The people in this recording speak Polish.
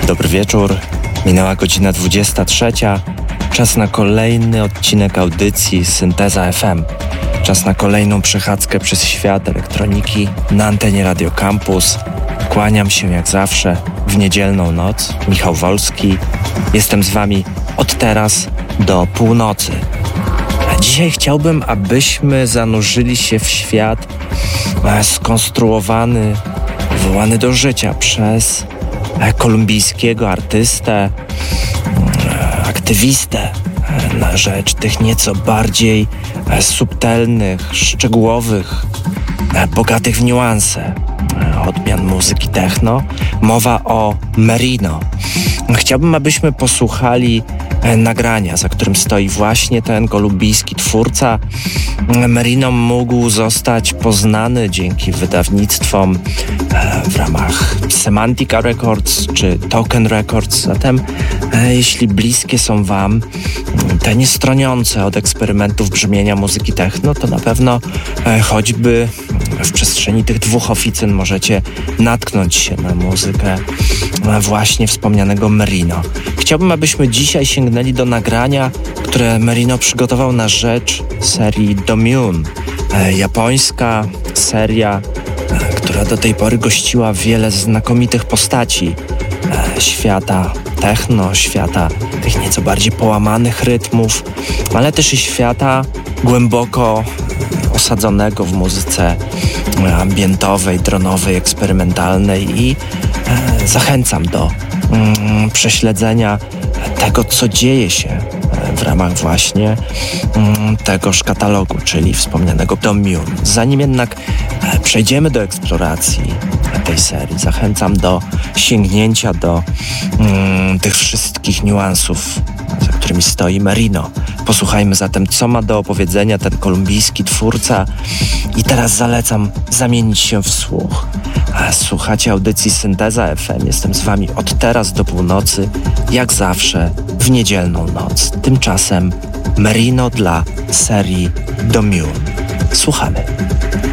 Dobry wieczór, minęła godzina 23. Czas na kolejny odcinek audycji Synteza FM. Czas na kolejną przechadzkę przez świat elektroniki na antenie Radio Campus. Kłaniam się jak zawsze w niedzielną noc. Michał Wolski. Jestem z wami od teraz do północy. A dzisiaj chciałbym, abyśmy zanurzyli się w świat skonstruowany, wołany do życia przez kolumbijskiego artystę, aktywistę na rzecz tych nieco bardziej subtelnych, szczegółowych, bogatych w niuanse odmian muzyki techno. Mowa o Merino. Chciałbym, abyśmy posłuchali nagrania, za którym stoi właśnie ten kolumbijski twórca. Merino mógł zostać poznany dzięki wydawnictwom w ramach Semantica Records czy Token Records. Zatem jeśli bliskie są wam te niestroniące od eksperymentów brzmienia muzyki techno, to na pewno choćby w przestrzeni tych dwóch oficyn możecie natknąć się na muzykę właśnie wspomnianego Merino. Chciałbym, abyśmy dzisiaj sięgnęli do nagrania, które Merino przygotował na rzecz serii Domune. Japońska seria, która do tej pory gościła wiele znakomitych postaci świata techno, świata tych nieco bardziej połamanych rytmów, ale też i świata głęboko osadzonego w muzyce ambientowej, dronowej, eksperymentalnej i zachęcam do prześledzenia tego, co dzieje się w ramach właśnie tegoż katalogu, czyli wspomnianego Domune. Zanim jednak przejdziemy do eksploracji tej serii, zachęcam do sięgnięcia do tych wszystkich niuansów, za którymi stoi Merino. Posłuchajmy zatem, co ma do opowiedzenia ten kolumbijski twórca i teraz zalecam zamienić się w słuch. Słuchacie audycji Synteza FM. Jestem z wami od teraz do północy, jak zawsze w niedzielną noc. Tymczasem Merino dla serii Domune. Słuchamy.